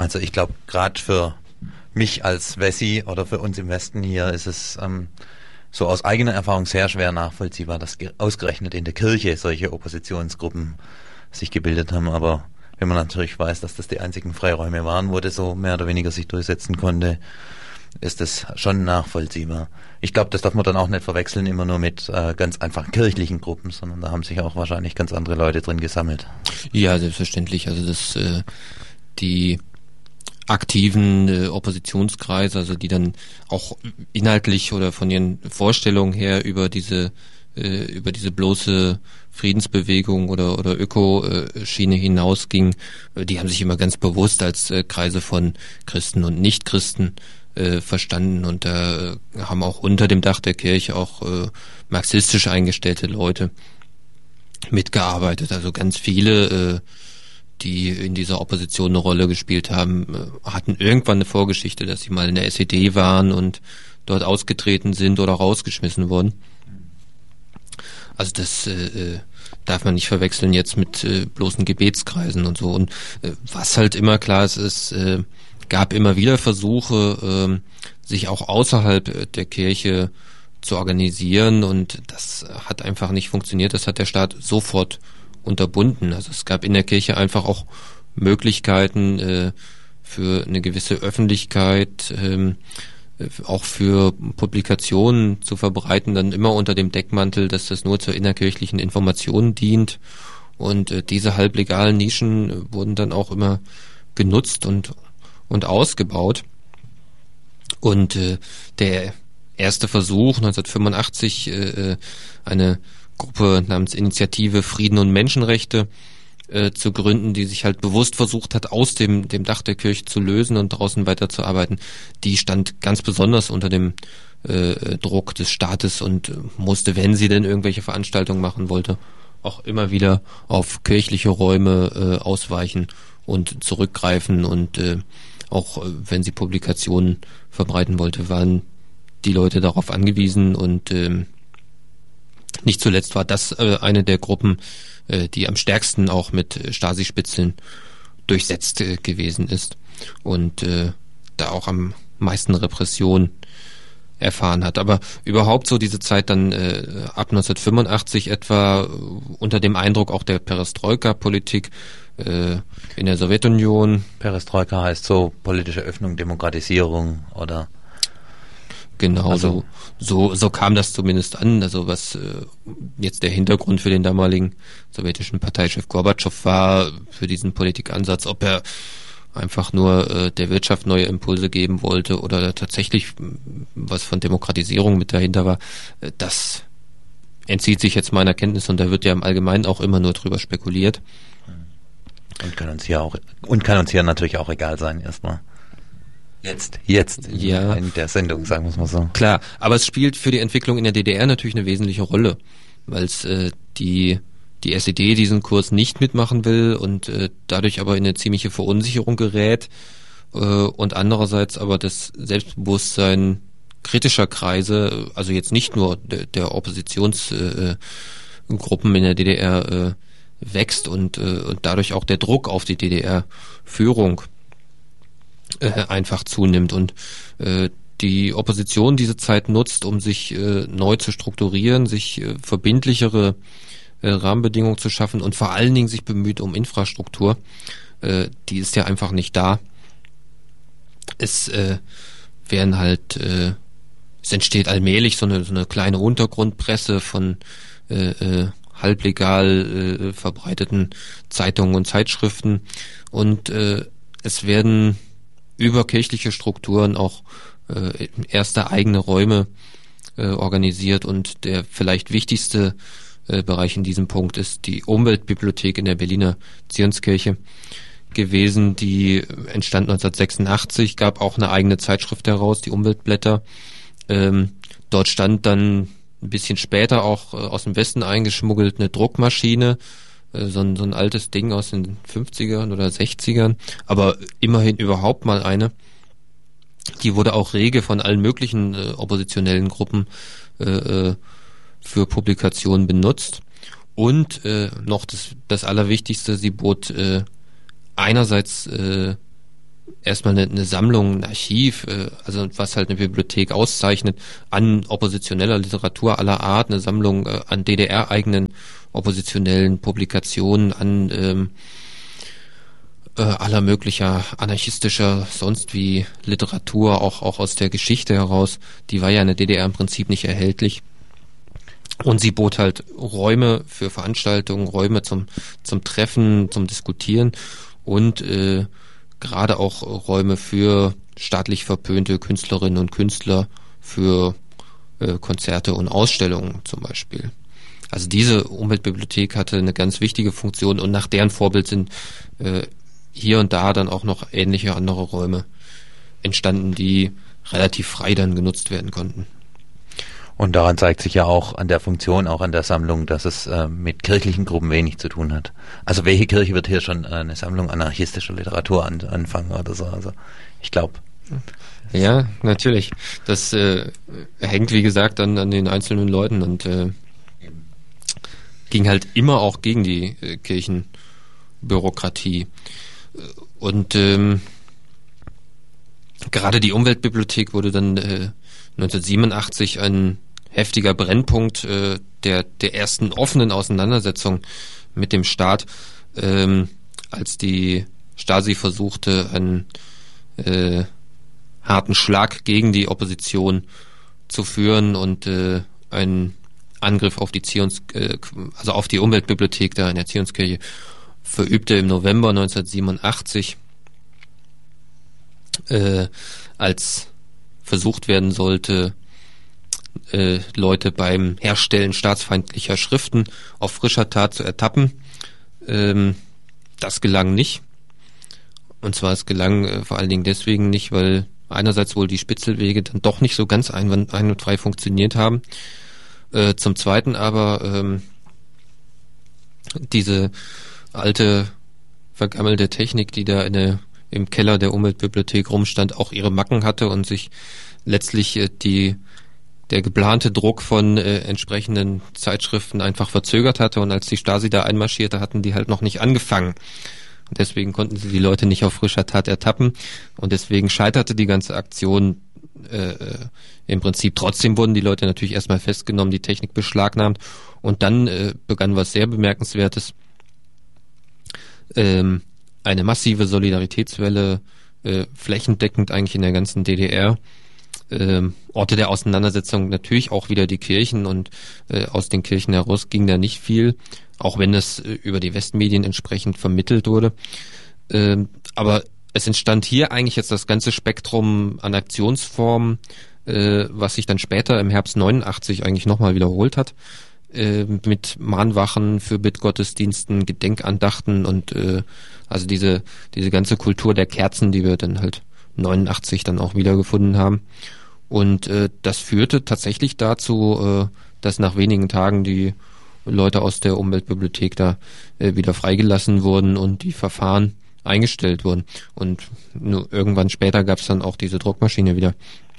Also ich glaube, gerade für mich als Wessi oder für uns im Westen hier ist es so aus eigener Erfahrung sehr schwer nachvollziehbar, dass ausgerechnet in der Kirche solche Oppositionsgruppen sich gebildet haben. Aber wenn man natürlich weiß, dass das die einzigen Freiräume waren, wo das so mehr oder weniger sich durchsetzen konnte, ist das schon nachvollziehbar. Ich glaube, das darf man dann auch nicht verwechseln immer nur mit ganz einfachen kirchlichen Gruppen, sondern da haben sich auch wahrscheinlich ganz andere Leute drin gesammelt. Ja, selbstverständlich. Also die aktiven Oppositionskreise, also die dann auch inhaltlich oder von ihren Vorstellungen her über diese bloße Friedensbewegung oder Ökoschiene hinausging, die haben sich immer ganz bewusst als Kreise von Christen und Nichtchristen verstanden, und da haben auch unter dem Dach der Kirche auch marxistisch eingestellte Leute mitgearbeitet. Also ganz viele, die in dieser Opposition eine Rolle gespielt haben, hatten irgendwann eine Vorgeschichte, dass sie mal in der SED waren und dort ausgetreten sind oder rausgeschmissen wurden. Also das darf man nicht verwechseln jetzt mit bloßen Gebetskreisen und so. Und was halt immer klar ist, es gab immer wieder Versuche, sich auch außerhalb der Kirche zu organisieren, und das hat einfach nicht funktioniert. Das hat der Staat sofort unterbunden. Also es gab in der Kirche einfach auch Möglichkeiten für eine gewisse Öffentlichkeit, auch für Publikationen zu verbreiten, dann immer unter dem Deckmantel, dass das nur zur innerkirchlichen Information dient. Und diese halblegalen Nischen wurden dann auch immer genutzt und ausgebaut. Und der erste Versuch 1985, eine Gruppe namens Initiative Frieden und Menschenrechte zu gründen, die sich halt bewusst versucht hat, aus dem Dach der Kirche zu lösen und draußen weiterzuarbeiten, die stand ganz besonders unter dem Druck des Staates und musste, wenn sie denn irgendwelche Veranstaltungen machen wollte, auch immer wieder auf kirchliche Räume ausweichen und zurückgreifen, und auch wenn sie Publikationen verbreiten wollte, waren die Leute darauf angewiesen, und nicht zuletzt war das eine der Gruppen, die am stärksten auch mit Stasi-Spitzeln durchsetzt gewesen ist und da auch am meisten Repression erfahren hat. Aber überhaupt so diese Zeit dann ab 1985 etwa unter dem Eindruck auch der Perestroika-Politik in der Sowjetunion. Perestroika heißt so politische Öffnung, Demokratisierung oder... Genau, also, so kam das zumindest an. Also was jetzt der Hintergrund für den damaligen sowjetischen Parteichef Gorbatschow war, für diesen Politikansatz, ob er einfach nur der Wirtschaft neue Impulse geben wollte oder tatsächlich was von Demokratisierung mit dahinter war, das entzieht sich jetzt meiner Kenntnis, und da wird ja im Allgemeinen auch immer nur drüber spekuliert. Und kann uns hier natürlich auch egal sein erstmal. Jetzt ja, in der Sendung, sagen wir es mal so. Klar, aber es spielt für die Entwicklung in der DDR natürlich eine wesentliche Rolle, weil es die SED diesen Kurs nicht mitmachen will und dadurch aber in eine ziemliche Verunsicherung gerät und andererseits aber das Selbstbewusstsein kritischer Kreise, also jetzt nicht nur der Oppositionsgruppen in der DDR wächst und dadurch auch der Druck auf die DDR-Führung einfach zunimmt, und die Opposition diese Zeit nutzt, um sich neu zu strukturieren, sich verbindlichere Rahmenbedingungen zu schaffen und vor allen Dingen sich bemüht um Infrastruktur. Die ist ja einfach nicht da. Es entsteht allmählich so eine kleine Untergrundpresse von halblegal verbreiteten Zeitungen und Zeitschriften, und es werden über kirchliche Strukturen auch erste eigene Räume organisiert, und der vielleicht wichtigste Bereich in diesem Punkt ist die Umweltbibliothek in der Berliner Zionskirche gewesen. Die entstand 1986, gab auch eine eigene Zeitschrift heraus, die Umweltblätter. Dort stand dann ein bisschen später auch aus dem Westen eingeschmuggelt eine Druckmaschine, so ein altes Ding aus den 50ern oder 60ern, aber immerhin überhaupt mal eine. Die wurde auch rege von allen möglichen oppositionellen Gruppen für Publikationen benutzt. Und noch das Allerwichtigste, sie bot einerseits erstmal eine Sammlung, ein Archiv, also was halt eine Bibliothek auszeichnet, an oppositioneller Literatur aller Art, eine Sammlung an DDR-eigenen oppositionellen Publikationen, an aller möglicher anarchistischer, sonst wie Literatur, auch aus der Geschichte heraus, die war ja in der DDR im Prinzip nicht erhältlich. Und sie bot halt Räume für Veranstaltungen, Räume zum Treffen, zum Diskutieren und gerade auch Räume für staatlich verpönte Künstlerinnen und Künstler, für Konzerte und Ausstellungen zum Beispiel. Also diese Umweltbibliothek hatte eine ganz wichtige Funktion und nach deren Vorbild sind hier und da dann auch noch ähnliche andere Räume entstanden, die relativ frei dann genutzt werden konnten. Und daran zeigt sich ja auch an der Funktion, auch an der Sammlung, dass es mit kirchlichen Gruppen wenig zu tun hat. Also welche Kirche wird hier schon eine Sammlung anarchistischer Literatur anfangen oder so? Also ich glaube. Ja, natürlich. Das hängt, wie gesagt, an den einzelnen Leuten und ging halt immer auch gegen die Kirchenbürokratie. Und gerade die Umweltbibliothek wurde dann 1987 ein heftiger Brennpunkt der ersten offenen Auseinandersetzung mit dem Staat, als die Stasi versuchte, einen harten Schlag gegen die Opposition zu führen und einen Angriff auf die also auf die Umweltbibliothek da in der Zionskirche verübte im November 1987, als versucht werden sollte, Leute beim Herstellen staatsfeindlicher Schriften auf frischer Tat zu ertappen. Das gelang nicht. Und zwar es gelang vor allen Dingen deswegen nicht, weil einerseits wohl die Spitzelwege dann doch nicht so ganz einwandfrei funktioniert haben. Zum Zweiten aber diese alte, vergammelte Technik, die da im Keller der Umweltbibliothek rumstand, auch ihre Macken hatte und sich letztlich der geplante Druck von entsprechenden Zeitschriften einfach verzögert hatte, und als die Stasi da einmarschierte, hatten die halt noch nicht angefangen. Und deswegen konnten sie die Leute nicht auf frischer Tat ertappen und deswegen scheiterte die ganze Aktion im Prinzip. Trotzdem wurden die Leute natürlich erstmal festgenommen, die Technik beschlagnahmt, und dann begann was sehr Bemerkenswertes. Eine massive Solidaritätswelle, flächendeckend eigentlich in der ganzen DDR. Orte der Auseinandersetzung natürlich auch wieder die Kirchen, und aus den Kirchen heraus ging da nicht viel, auch wenn es über die Westmedien entsprechend vermittelt wurde. Aber es entstand hier eigentlich jetzt das ganze Spektrum an Aktionsformen, was sich dann später im Herbst 89 eigentlich nochmal wiederholt hat, mit Mahnwachen für Bittgottesdiensten, Gedenkandachten und also diese ganze Kultur der Kerzen, die wir dann halt 89 dann auch wiedergefunden haben. Und das führte tatsächlich dazu, dass nach wenigen Tagen die Leute aus der Umweltbibliothek da wieder freigelassen wurden und die Verfahren eingestellt wurden. Und nur irgendwann später gab es dann auch diese Druckmaschine wieder.